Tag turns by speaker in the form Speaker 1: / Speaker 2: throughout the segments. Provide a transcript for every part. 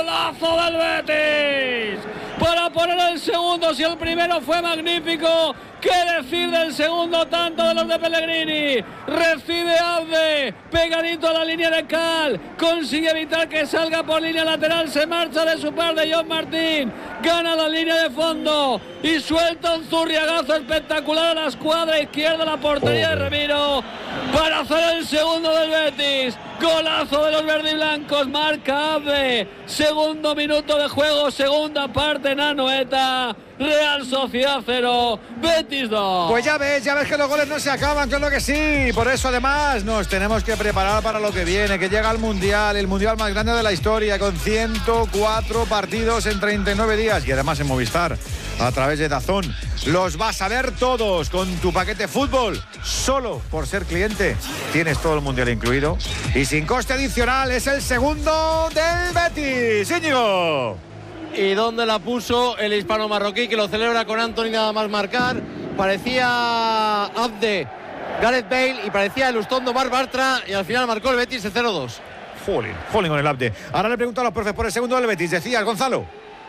Speaker 1: Golazo del Betis para poner el segundo. Si el primero fue magnífico, ¿qué decir del segundo tanto de los de Pellegrini? Recibe Abde, pegadito a la línea de Cal, consigue evitar que salga por línea lateral, se marcha de su par de John Martín, gana la línea de fondo y suelta un zurriagazo espectacular a la escuadra izquierda, la portería de Remiro, para hacer el segundo del Betis. Golazo de los verdiblancos, marca Abde, segundo minuto de juego, segunda parte en Anoeta. Real Sociedad 0, Betis 2.
Speaker 2: Pues ya ves que los goles no se acaban, claro que sí. Por eso además nos tenemos que preparar para lo que viene, que llega el Mundial más grande de la historia, con 104 partidos en 39 días. Y además en Movistar, a través de DAZN. Los vas a ver todos con tu paquete fútbol. Solo por ser cliente tienes todo el Mundial incluido. Y sin coste adicional, es el segundo del Betis. Íñigo.
Speaker 3: ¿Y dónde la puso el hispano marroquí, que lo celebra con Anthony nada más marcar? Parecía Abde, Gareth Bale, y parecía el Ustondo Bartra, y al final marcó el Betis el 0-2.
Speaker 2: Jolín con el Abde. Ahora le pregunto a los profes por el segundo del Betis. Decías, Gonzalo.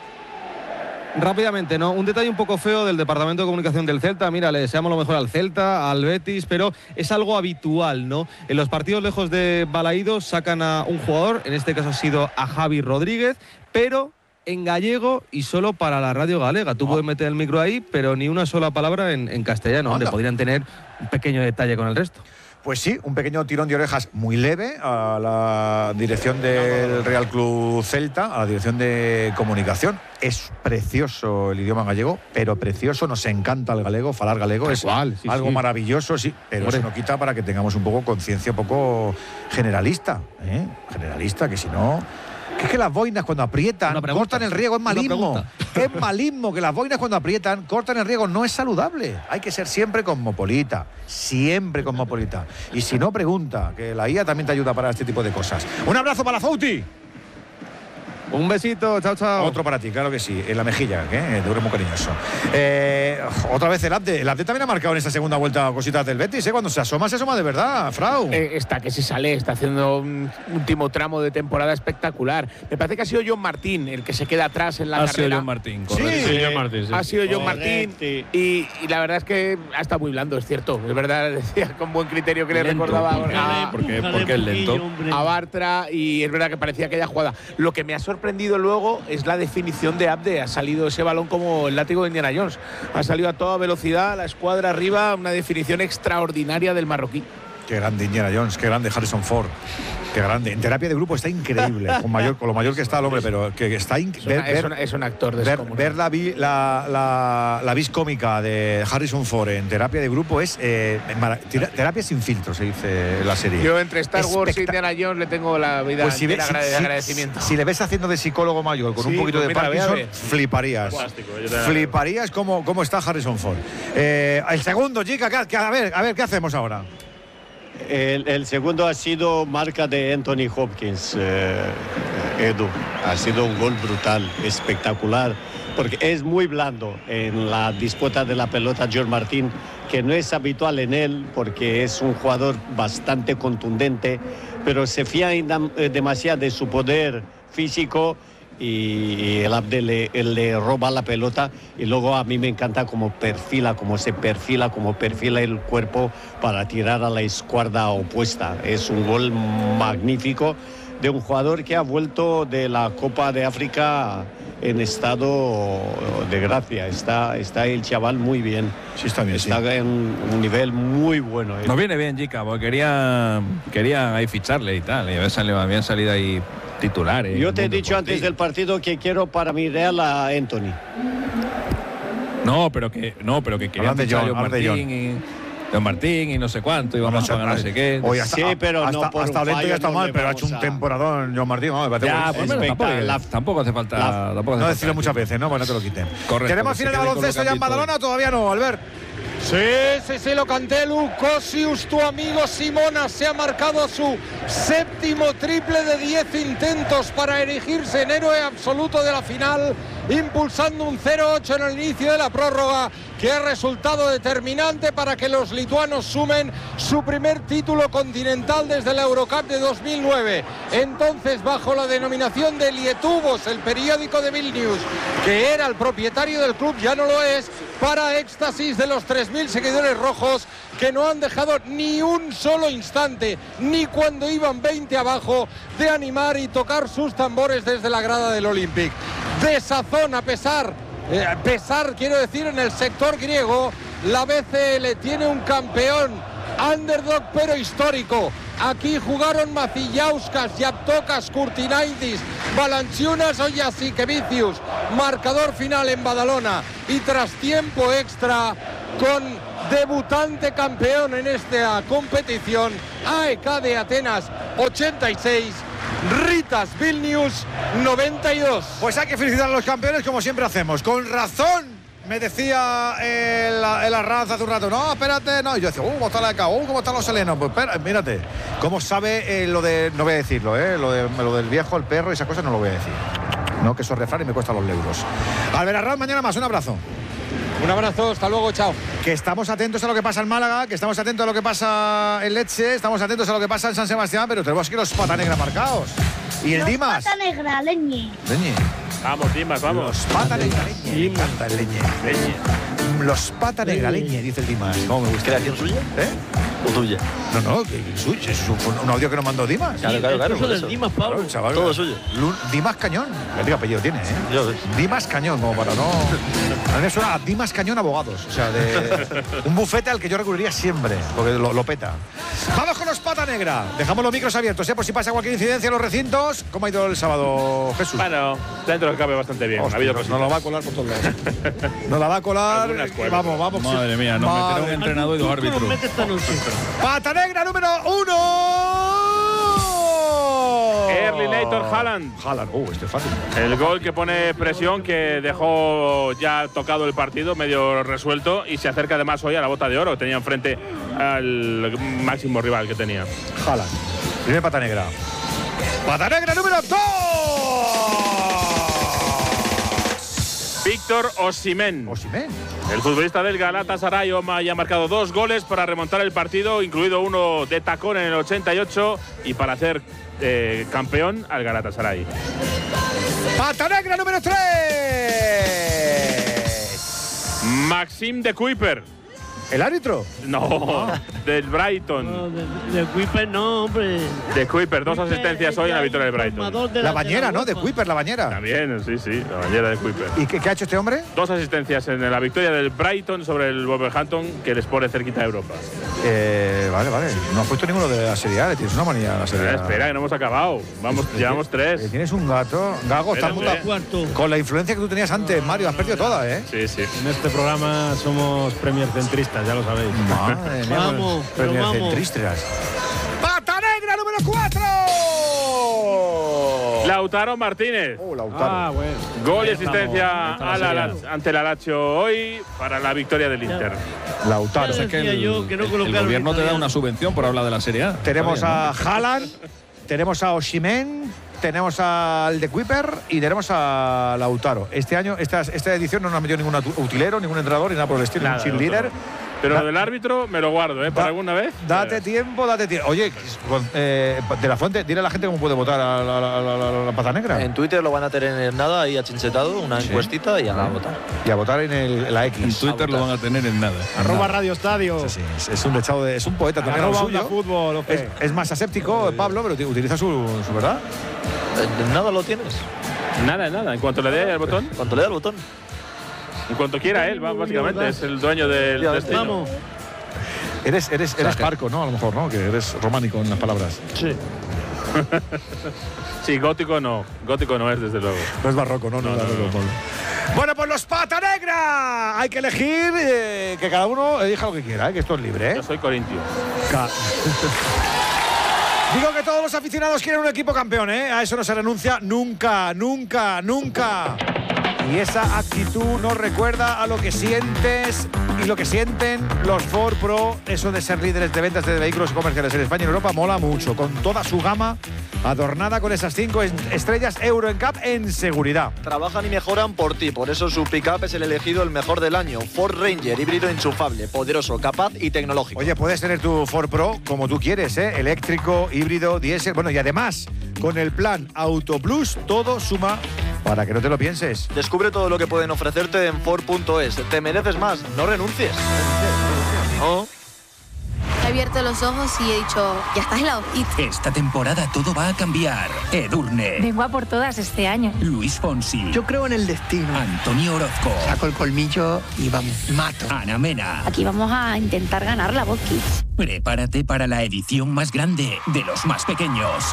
Speaker 4: Rápidamente, ¿no? Un detalle un poco feo del Departamento de Comunicación del Celta. Mira, le deseamos lo mejor al Celta, al Betis, pero es algo habitual, ¿no? En los partidos lejos de Balaído sacan a un jugador, en este caso ha sido a Javi Rodríguez, pero en gallego y solo para la radio galega. Tú puedes meter el micro ahí, pero ni una sola palabra en castellano, donde podrían tener un pequeño detalle con el resto.
Speaker 2: Pues sí, un pequeño tirón de orejas muy leve a la dirección del Real Club Celta, a la dirección de comunicación. Es precioso el idioma gallego, pero precioso, nos encanta el galego, falar galego es algo maravilloso, sí, pero eso no quita para que tengamos un poco conciencia, un poco generalista, generalista, que si no... Es que las boinas cuando aprietan cortan el riego, es malismo. Es malismo que las boinas cuando aprietan cortan el riego, no es saludable. Hay que ser siempre cosmopolita, siempre cosmopolita. Y si no, pregunta, que la IA también te ayuda para este tipo de cosas. Un abrazo para la Fouti.
Speaker 4: Un besito, chao, chao.
Speaker 2: Otro para ti, claro que sí, en la mejilla, que eres muy cariñoso. Otra vez el Abde también ha marcado en esta segunda vuelta cositas del Betis, cuando se asoma de verdad, Frau.
Speaker 5: Está que se sale, está haciendo un último tramo de temporada espectacular. Me parece que ha sido John Martín el que se queda atrás en la carrera.
Speaker 6: Ha sido John Martín, correcto.
Speaker 2: Sí,
Speaker 6: John Martín, sí.
Speaker 5: Ha sido John Martín y la verdad es que ha estado muy blando, es cierto. Es verdad, decía con buen criterio que le recordaba
Speaker 6: porque es lento.
Speaker 5: A Bartra, y es verdad que parecía aquella jugada. Lo que me ha sorprendido luego es la definición de Abde. Ha salido ese balón como el látigo de Indiana Jones. Ha salido a toda velocidad, la escuadra arriba, una definición extraordinaria del marroquí.
Speaker 2: Qué grande Indiana Jones, qué grande Harrison Ford. Qué grande. En terapia de grupo está increíble, con lo mayor que está el hombre, pero que está
Speaker 5: es un actor descomunal.
Speaker 2: Ver la vis cómica de Harrison Ford en terapia de grupo es terapia sin filtro, se dice en la serie.
Speaker 5: Yo entre Star Wars y Indiana Jones le tengo la vida entera de agradecimiento.
Speaker 2: Si le ves haciendo de psicólogo mayor con un poquito de Parkinson, fliparías. Fliparías cómo está Harrison Ford. El segundo, chica, a ver, ¿qué hacemos ahora?
Speaker 7: El segundo ha sido marca de Anthony Hopkins, Edu. Ha sido un gol brutal, espectacular, porque es muy blando en la disputa de la pelota John Martín, que no es habitual en él, porque es un jugador bastante contundente, pero se fía demasiado de su poder físico. Y el Abde le roba la pelota, y luego a mí me encanta cómo se perfila el cuerpo para tirar a la escuadra opuesta. Es un gol magnífico de un jugador que ha vuelto de la Copa de África en estado de gracia. Está el chaval muy bien.
Speaker 2: Sí, está bien.
Speaker 7: Está en un nivel muy bueno.
Speaker 6: Nos viene bien, Jica, porque quería ahí ficharle y tal. Y habían salido ahí titulares.
Speaker 7: Yo te he dicho antes del partido que quiero para mi Real a Anthony.
Speaker 6: No, pero que querían fichar a John Martín y no sé cuánto, y vamos a pagar no sé qué.
Speaker 2: Oye,
Speaker 7: pero
Speaker 2: hasta lento ya está mal, pero ha hecho un temporadón John Martín.
Speaker 6: Tampoco hace falta.
Speaker 2: No decirlo muchas veces, ¿no? Pues no te lo quiten.
Speaker 6: Correcto.
Speaker 2: ¿Tenemos final de baloncesto ya en Badalona o todavía no, Albert?
Speaker 8: Sí, lo canté, Lucosius, tu amigo Simona, se ha marcado su séptimo triple de 10 intentos para erigirse en héroe absoluto de la final, impulsando un 0-8 en el inicio de la prórroga, que ha resultado determinante para que los lituanos sumen su primer título continental desde la Eurocup de 2009. Entonces, bajo la denominación de Lietuvos, el periódico de Vilnius, que era el propietario del club, ya no lo es, para éxtasis de los 3.000 seguidores rojos, que no han dejado ni un solo instante, ni cuando iban 20 abajo, de animar y tocar sus tambores desde la grada del Olympic. Desazón, a pesar, quiero decir, en el sector griego, la BCL tiene un campeón underdog pero histórico. Aquí jugaron Macillauskas, Yaptokas, Kurtinaitis, Valanciunas o Jasikevičius. Marcador final en Badalona y tras tiempo extra con debutante campeón en esta competición, AEK de Atenas 86, Ritas Vilnius 92.
Speaker 2: Pues hay que felicitar a los campeones como siempre hacemos. Con razón me decía el Arranz hace un rato, no, espérate, no. Y yo decía, ¿cómo está la ECA? ¿Cómo están los helenos? Pues espera, mírate, ¿cómo sabe lo de, no voy a decirlo, lo del viejo, el perro y esas cosas no lo voy a decir. No, que eso es refrán y me cuesta los euros. Albert Arranz, mañana más, un abrazo.
Speaker 8: Un abrazo, hasta luego, chao.
Speaker 2: Que estamos atentos a lo que pasa en Málaga, que estamos atentos a lo que pasa en Lecce, estamos atentos a lo que pasa en San Sebastián, pero tenemos aquí los pata negra marcados. Y el
Speaker 9: los
Speaker 2: Dimas.
Speaker 9: Pata negra, Leñe.
Speaker 5: Vamos, Dimas, vamos.
Speaker 2: Los pata negra, Leñe. Me encanta el Leñe. Los pata negra, Leñe, dice el Dimas. ¿Cómo me gusta?
Speaker 10: ¿Creación suya? ¿O tuya?
Speaker 2: No, suyo. Es un audio que nos mandó Dimas.
Speaker 10: Claro.
Speaker 11: Eso del Dimas, Pablo.
Speaker 2: Claro, chaval,
Speaker 10: todo suyo.
Speaker 2: Dimas Cañón. ¿Qué apellido tiene,
Speaker 10: Yo ves.
Speaker 2: Dimas Cañón, como para no. A mí me suena a Dimas Cañón Abogados. O sea, de un bufete al que yo recurriría siempre, porque lo peta. Vamos con los pata negra. Dejamos los micros abiertos, por si pasa cualquier incidencia en los recintos. ¿Cómo ha ido el sábado, Jesús?
Speaker 5: Bueno, dentro del cabe bastante bien.
Speaker 2: Hostia,
Speaker 5: ha habido
Speaker 2: pues
Speaker 5: cositas.
Speaker 2: nos lo va a colar por todos lados. Nos la va a colar. Vamos.
Speaker 6: Madre mía, nos meterá un entrenador y dos árbitros.
Speaker 2: Pata negra número 1.
Speaker 5: Erling Haaland.
Speaker 2: Este es fácil.
Speaker 5: El gol que pone presión, que dejó ya tocado el partido, medio resuelto, y se acerca además hoy a la bota de oro que tenía enfrente al máximo rival que tenía.
Speaker 2: Haaland. Primer pata negra. Pata negra número 2.
Speaker 5: Víctor Osimhen. El futbolista del Galatasaray ya ha marcado 2 goles para remontar el partido, incluido uno de tacón en el 88 y para hacer campeón al Galatasaray.
Speaker 2: Pata negra número 3.
Speaker 5: Maxim de Kuiper.
Speaker 2: ¿El árbitro?
Speaker 5: No, del Brighton.
Speaker 11: No, de Kuiper no, hombre.
Speaker 5: De Kuiper, 2 asistencias hoy en la victoria del Brighton.
Speaker 2: La bañera, ¿no? De Kuiper, la bañera.
Speaker 5: También, sí, la bañera de Kuiper.
Speaker 2: ¿Y qué ha hecho este hombre?
Speaker 5: 2 asistencias en la victoria del Brighton sobre el Wolverhampton, que les pone cerquita de Europa.
Speaker 2: Vale. No has puesto ninguno de la Serie A, le tienes una manía a la Serie A.
Speaker 5: Espera, que no hemos acabado. Llevamos 3.
Speaker 2: Tienes un gato. Gago, está con la influencia que tú tenías antes, Mario. Has perdido toda, ¿eh?
Speaker 5: Sí.
Speaker 12: En este programa somos Premier centristas, ya lo sabéis.
Speaker 2: Madre mía,
Speaker 11: vamos.
Speaker 2: centristas. ¡Pata negra número 4!
Speaker 5: Lautaro Martínez.
Speaker 2: Lautaro.
Speaker 12: Bueno.
Speaker 5: Gol y asistencia ante el Lazio hoy para la victoria del Inter.
Speaker 2: Lautaro.
Speaker 11: Ya decía yo que no
Speaker 6: el
Speaker 11: colocaron
Speaker 6: gobierno te da
Speaker 11: italiano.
Speaker 6: una subvención por hablar de la Serie A.
Speaker 2: Tenemos a Haaland, tenemos a Osimhen, tenemos al de Kuiper y tenemos a Lautaro. Este año, esta edición no nos ha metido ningún utilero, ningún entrenador ni nada por el estilo, ningún cheerleader.
Speaker 5: Pero lo del árbitro me lo guardo, ¿para alguna vez?
Speaker 2: Date tiempo. Oye, de la Fuente, dile a la gente cómo puede votar a la pata negra.
Speaker 10: En Twitter lo van a tener en nada ahí achinchetado, una encuestita y a votar.
Speaker 2: Y a votar en la X.
Speaker 6: En Twitter lo van a tener en nada.
Speaker 12: @Radio Estadio.
Speaker 2: Sí, es un dechado es un poeta también.
Speaker 12: Fútbol,
Speaker 2: es más aséptico, Pablo, pero utiliza su verdad.
Speaker 10: En nada lo tienes.
Speaker 5: Nada. En cuanto le dé el botón.
Speaker 10: Cuando le da el botón.
Speaker 5: En cuanto quiera él, básicamente. Es el dueño del destino.
Speaker 11: Vamos.
Speaker 2: Eres parco, ¿no? A lo mejor, ¿no? Que eres románico en las palabras.
Speaker 11: Sí.
Speaker 5: Sí, gótico no es, desde luego.
Speaker 2: No es barroco, no. Bueno, pues los pata negra. Hay que elegir que cada uno elija lo que quiera, que esto es libre,
Speaker 5: Yo soy corintio.
Speaker 2: Digo que todos los aficionados quieren un equipo campeón, A eso no se renuncia nunca. Y esa actitud nos recuerda a lo que sientes y lo que sienten los Ford Pro, eso de ser líderes de ventas de vehículos comerciales en España y en Europa, mola mucho, con toda su gama adornada con esas 5 estrellas Euro NCAP en seguridad.
Speaker 10: Trabajan y mejoran por ti, por eso su pick-up es el elegido el mejor del año. Ford Ranger, híbrido enchufable, poderoso, capaz y tecnológico.
Speaker 2: Oye, puedes tener tu Ford Pro como tú quieres, ¿eh? Eléctrico, híbrido, diésel. Bueno, y además, con el plan Auto Plus, todo suma para que no te lo pienses.
Speaker 10: Descubre todo lo que pueden ofrecerte en Ford.es. Te mereces más, no renuncies. ¿No?
Speaker 9: He abierto los ojos y he dicho, ya estás helado.
Speaker 13: Esta temporada todo va a cambiar. Edurne.
Speaker 9: Vengo a por todas este año.
Speaker 13: Luis Fonsi.
Speaker 14: Yo creo en el destino.
Speaker 13: Antonio Orozco.
Speaker 14: Saco el colmillo y vamos, mato.
Speaker 13: Ana Mena.
Speaker 9: Aquí vamos a intentar ganar la Voz Kids.
Speaker 13: Prepárate para la edición más grande de los más pequeños.